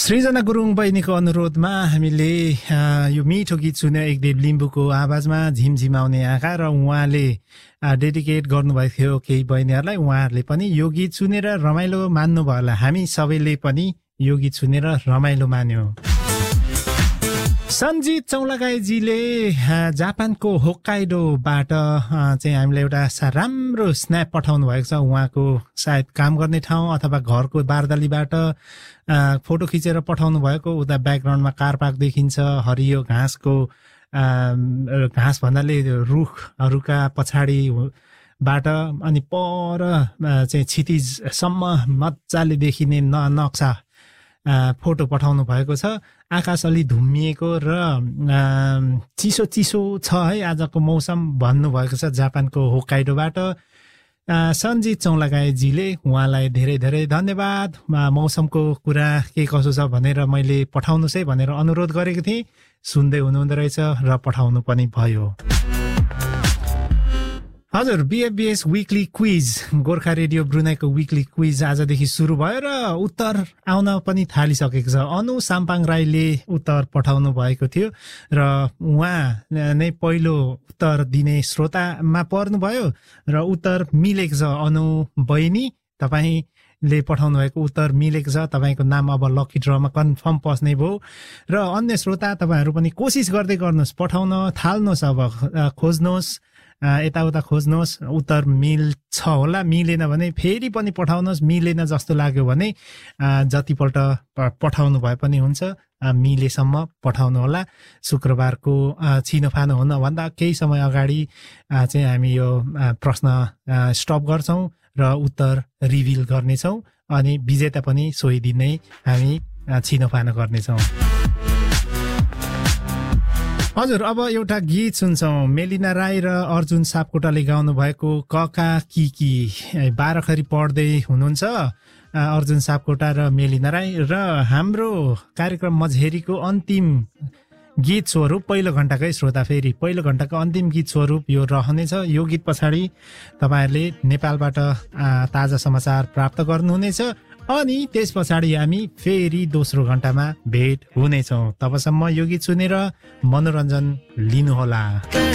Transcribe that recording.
सृजना गुरुङ बहिनीको अनुरोधमा हामीले यो मिठो गीत सुन्यो एकदेव लिम्बूको आवाजमा झिमझिमाउने आँखा र उहाँले डेडिकेट गर्नुभएको थियो केही बहिनीहरूलाई। उहाँहरूले पनि यो गीत सुनेर रमाइलो मान्नुभयो होला, हामी सबैले पनि यो गीत सुनेर रमाइलो मान्यो। सञ्जित चौलागाईजीले जापानको होक्काइडोबाट चाहिँ हामीलाई एउटा राम्रो स्न्याप पठाउनु भएको छ। उहाँको सायद काम गर्ने ठाउँ अथवा घरको बारदालीबाट फोटो खिचेर पठाउनु भएको। उता ब्याकग्राउन्डमा कार पार्क देखिन्छ, हरियो घाँसको घाँस भन्नाले रुखहरूका पछाडिबाट अनि पर चाहिँ क्षितिजसम्म मजाले देखिने नक्सा फोटो पठाउनु भएको छ। आकाश अलि धुम्मिएको र चिसो चिसो छ है आजको मौसम भन्नुभएको छ जापानको होक्काइडोबाट सञ्जित चौलागाईजीले। उहाँलाई धेरै धेरै धन्यवाद। मौसमको कुरा के कसो छ भनेर मैले पठाउनुहोस् है भनेर अनुरोध गरेको थिएँ, सुन्दै हुनुहुँदो रहेछ र पठाउनु पनि भयो। हजुर, बिएफबिएस विकली क्विज, गोर्खा रेडियो ब्रुनाईको विकली क्विज आजदेखि सुरु भयो र उत्तर आउन पनि थालिसकेको छ। अनु साम्पाङ राईले उत्तर पठाउनु भएको थियो र उहाँ नै पहिलो उत्तर दिने श्रोतामा पर्नुभयो र उत्तर मिलेको छ। अनु बहिनी, तपाईँले पठाउनु भएको उत्तर मिलेको छ। तपाईँको नाम अब लकी ड्रमा कन्फर्म पस्ने भयो र अन्य श्रोता तपाईँहरू पनि कोसिस गर्दै गर्नुहोस्, पठाउन थाल्नुहोस्, अब खोज्नुहोस्, यताउता खोज्नुहोस्। उत्तर मिल्छ होला, मिलेन भने फेरि पनि पठाउनुहोस्, मिलेन जस्तो लाग्यो भने जतिपल्ट पठाउनु भए पनि हुन्छ, मिलेसम्म पठाउनु होला। शुक्रबारको छिनोफानो हुनभन्दा केही समय अगाडि चाहिँ हामी यो प्रश्न स्टप गर्छौँ र उत्तर रिभिल गर्नेछौँ अनि विजेता पनि सोही दिन नै हामी छिनोफानो गर्नेछौँ। हजुर, अब एउटा गीत सुन्छौँ। मेलिना राई र अर्जुन सापकोटाले गाउनु भएको कका किकी। 12खरी पढ्दै हुनुहुन्छ अर्जुन सापकोटा र मेलिना राई र हाम्रो कार्यक्रम मझेरीको अन्तिम गीत स्वरूप पहिलो घण्टाकै श्रोता, फेरि पहिलो घण्टाको अन्तिम गीत स्वरूप यो रहनेछ। यो गीत पछाडि तपाईँहरूले नेपालबाट ताजा समाचार प्राप्त गर्नुहुनेछ अनि त्यस पछाडि हामी फेरि दोस्रो घण्टामा भेट हुनेछौँ। तबसम्म यो गीत सुनेर मनोरञ्जन लिनुहोला।